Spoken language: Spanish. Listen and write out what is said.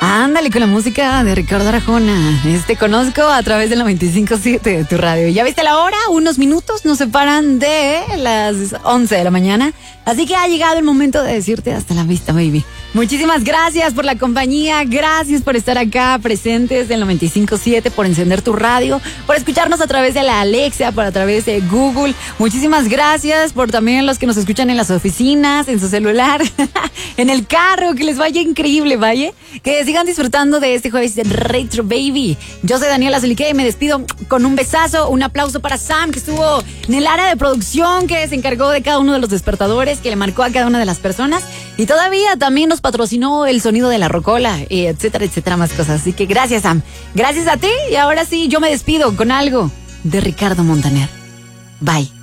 Ándale con la música de Ricardo Arjona. Conozco a través del 95.7 de tu radio. ¿Ya viste la hora? Unos minutos nos separan de las 11 de la mañana. Así que ha llegado el momento de decirte hasta la vista, baby. Muchísimas gracias por la compañía, gracias por estar acá presentes del 95.7, por encender tu radio, por escucharnos a través de la Alexa, a través de Google. Muchísimas gracias por también los que nos escuchan en las oficinas, en su celular, en el carro, que les vaya increíble, vaya. Que sigan disfrutando de este jueves de Retro Baby. Yo soy Daniela Zelique y me despido con un besazo, un aplauso para Sam, que estuvo en el área de producción, que se encargó de cada uno de los despertadores, que le marcó a cada una de las personas. Y todavía también nos patrocinó el sonido de la rocola, etcétera, etcétera, más cosas. Así que gracias, Sam. Gracias a ti. Y ahora sí, yo me despido con algo de Ricardo Montaner. Bye.